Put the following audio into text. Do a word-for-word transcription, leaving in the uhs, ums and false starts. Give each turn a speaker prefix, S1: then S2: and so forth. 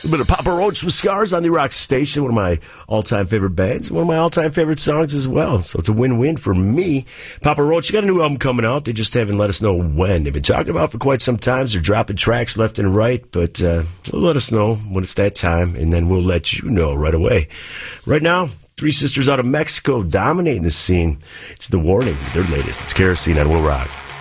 S1: A bit of Papa Roach with Scars on the Rock Station, one of my all-time favorite bands, one of my all-time favorite songs as well. So it's a win-win for me. Papa Roach, you got a new album coming out. They just haven't let us know when. They've been talking about it for quite some time. They're dropping tracks left and right, but uh, they'll let us know when it's that time, and then we'll let you know right away. Right now, three sisters out of Mexico dominating the scene. It's The Warning, their latest. It's Kerosene on Will Rock.